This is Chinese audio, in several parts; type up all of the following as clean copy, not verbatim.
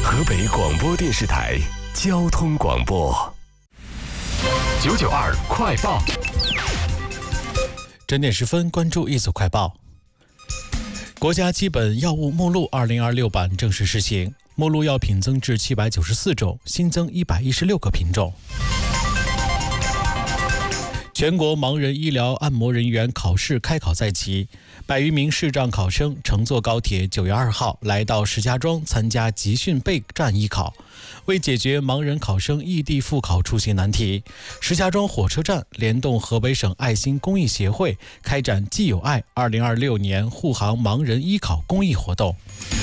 河北广播电视台交通广播992快报。 整点10分，关注一组快报。国家基本药物目录2026版正式施行，目录药品增至794种，新增116个品种。全国盲人医疗按摩人员考试开考在即，100余名视障考生乘坐高铁9月2号来到石家庄参加集训备战艺考。为解决盲人考生异地复考出行难题，石家庄火车站联动河北省爱心公益协会开展既有爱2026年护航盲人医考公益活动。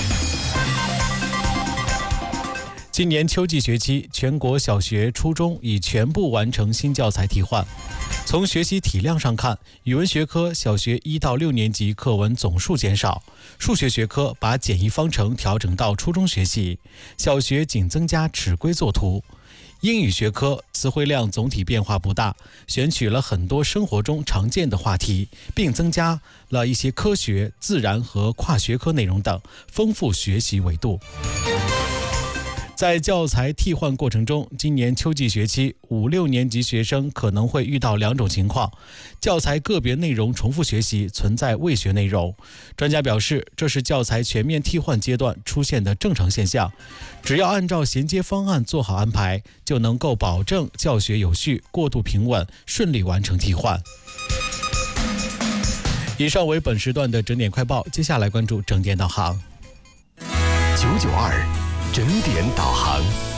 今年秋季学期，全国小学、初中已全部完成新教材替换。从学习体量上看，语文学科小学1到6年级课文总数减少，数学学科把简易方程调整到初中学习，小学仅增加尺规作图。英语学科词汇量总体变化不大，选取了很多生活中常见的话题，并增加了一些科学、自然和跨学科内容等，丰富学习维度。在教材替换过程中，今年秋季学期5、6年级学生可能会遇到2种情况：教材个别内容重复学习，存在未学内容。专家表示，这是教材全面替换阶段出现的正常现象，只要按照衔接方案做好安排，就能够保证教学有序、过渡平稳，顺利完成替换。以上为本时段的整点快报，接下来关注整点导航。 992整点导航。